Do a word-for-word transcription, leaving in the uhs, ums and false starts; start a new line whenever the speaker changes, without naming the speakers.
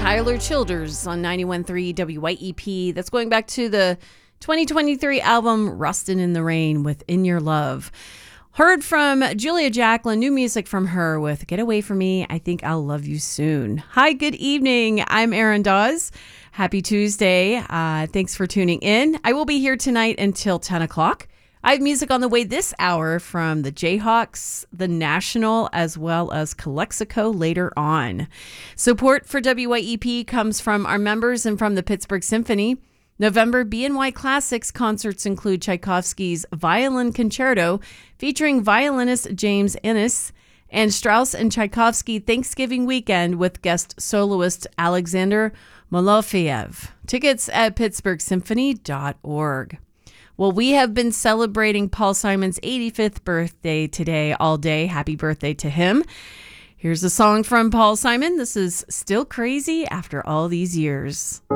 Tyler Childers on ninety-one point three W Y E P. That's going back to the twenty twenty-three album Rustin' in the Rain with In Your Love. Heard from Julia Jacklin, new music from her with Get Away From Me, I Think I'll Love You Soon. Hi, good evening. I'm Erin Dawes. Happy Tuesday. Uh, thanks for tuning in. I will be here tonight until ten o'clock. I have music on the way this hour from the Jayhawks, the National, as well as Calexico later on. Support for W Y E P comes from our members and from the Pittsburgh Symphony. November B N Y Classics concerts include Tchaikovsky's Violin Concerto featuring violinist James Innes and Strauss and Tchaikovsky Thanksgiving Weekend with guest soloist Alexander Malofeev. Tickets at pittsburgh symphony dot org. Well, we have been celebrating Paul Simon's eighty-fifth birthday today all day. Happy birthday to him. Here's a song from Paul Simon. This is Still Crazy After All These Years.